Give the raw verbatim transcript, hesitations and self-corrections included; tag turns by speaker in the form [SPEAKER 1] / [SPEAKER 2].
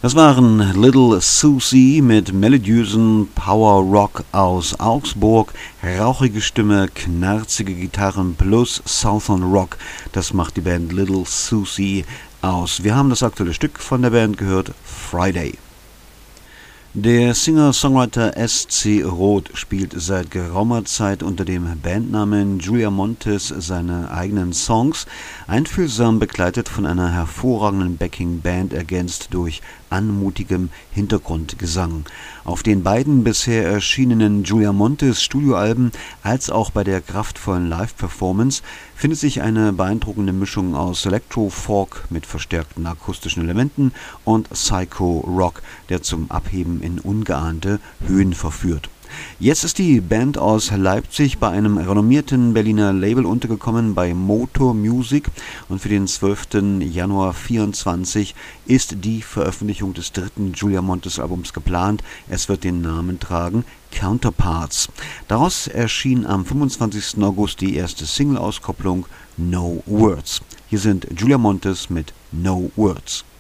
[SPEAKER 1] Das waren Little Susie mit melodiösen Power Rock aus Augsburg, rauchige Stimme, knarzige Gitarren plus Southern Rock. Das macht die Band Little Susie aus. Wir haben das aktuelle Stück von der Band gehört, Friday. Der Singer-Songwriter S C Roth spielt seit geraumer Zeit unter dem Bandnamen Julia Montes seine eigenen Songs, einfühlsam begleitet von einer hervorragenden Backing-Band, ergänzt durch anmutigem Hintergrundgesang. Auf den beiden bisher erschienenen Julia Montes Studioalben als auch bei der kraftvollen Live-Performance findet sich eine beeindruckende Mischung aus Electro-Folk mit verstärkten akustischen Elementen und Psycho-Rock, der zum Abheben in ungeahnte Höhen verführt. Jetzt ist die Band aus Leipzig bei einem renommierten Berliner Label untergekommen, bei Motor Music, und für den zwölften Januar vierundzwanzig ist die Veröffentlichung des dritten Julia Montes Albums geplant. Es wird den Namen tragen Counterparts. Daraus erschien am fünfundzwanzigsten August die erste Single-Auskopplung No Words. Hier sind Julia Montes mit No Words.